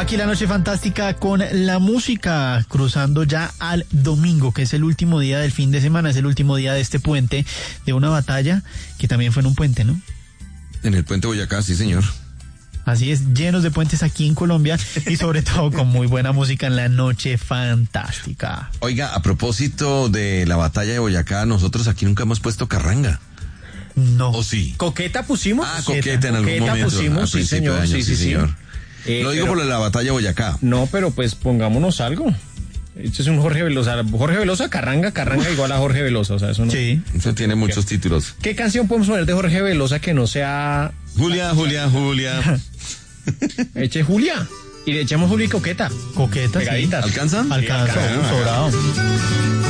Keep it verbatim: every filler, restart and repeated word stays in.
Aquí la noche fantástica con la música, cruzando ya al domingo, que es el último día del fin de semana, es el último día de este puente, de una batalla que también fue en un puente, ¿no? En el puente Boyacá, sí señor. Así es, llenos de puentes aquí en Colombia y sobre todo con muy buena música en la noche fantástica. Oiga, a propósito de la batalla de Boyacá, nosotros aquí nunca hemos puesto carranga. No. ¿O sí? Coqueta pusimos. Ah, coqueta en algún coqueta momento. pusimos, a sí principio señor, de año, sí, sí, sí. señor. Eh, Lo digo pero, por la batalla de Boyacá. No, pero pues pongámonos algo. Esto es un Jorge Velosa. Jorge Velosa, carranga, carranga igual a Jorge Velosa. O sea, eso no. Sí. Eso tiene muchos títulos. ¿Qué canción podemos poner de Jorge Velosa que no sea Julia, Julia, Julia. Eche Julia? Y le echamos Julia y Coqueta. Coqueta, Pegaditas. ¿Alcanzan? Alcanza, Sí, alcanza. sobrado.